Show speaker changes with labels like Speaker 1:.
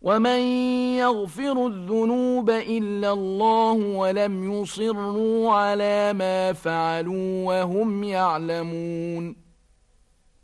Speaker 1: ومن يغفر الذنوب إلا الله ولم يصروا على ما فعلوا وهم يعلمون